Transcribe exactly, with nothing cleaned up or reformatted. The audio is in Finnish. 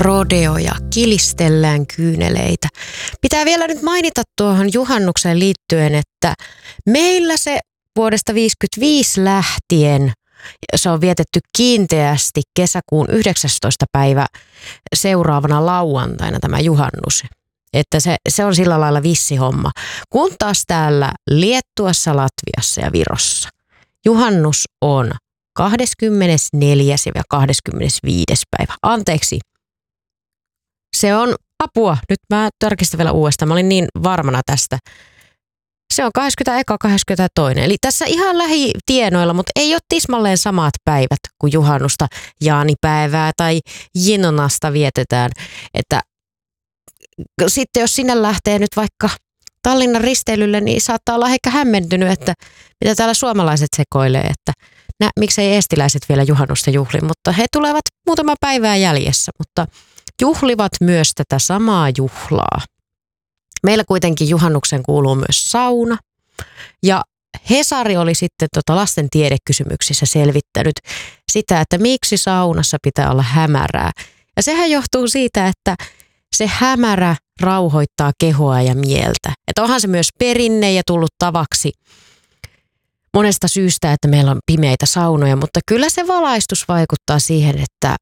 rodeoja, kilistellään kyyneleitä. Pitää vielä nyt mainita tuohon juhannukseen liittyen, että meillä se vuodesta viisikymmentäviisi lähtien, se on vietetty kiinteästi kesäkuun yhdeksästoista päivä seuraavana lauantaina tämä juhannus. Että se, se on sillä lailla vissi homma. Kun taas täällä Liettuassa, Latviassa ja Virossa juhannus on kahdeskymmenesneljäs ja kahdeskymmenesviides päivä. Anteeksi. Se on apua. Nyt mä tarkistan vielä uudestaan. Mä olin niin varmana tästä. Se on kahdeskymmenesensimmäinen kahdeskymmenestoinen Eli tässä ihan lähitienoilla, mutta ei ole tismalleen samat päivät kuin juhannusta, jaanipäivää tai jinonasta vietetään. Että sitten jos sinne lähtee nyt vaikka Tallinnan risteilylle, niin saattaa olla ehkä hämmentynyt, että mitä täällä suomalaiset sekoilee, että nä, miksei eestiläiset vielä juhannusta juhli, mutta he tulevat muutama päivää jäljessä, mutta juhlivat myös tätä samaa juhlaa. Meillä kuitenkin juhannuksen kuuluu myös sauna ja Hesari oli sitten tota lasten tiedekysymyksissä selvittänyt sitä, että miksi saunassa pitää olla hämärää. Ja sehän johtuu siitä, että se hämärä rauhoittaa kehoa ja mieltä. Että onhan se myös perinne ja tullut tavaksi monesta syystä, että meillä on pimeitä saunoja, mutta kyllä se valaistus vaikuttaa siihen, että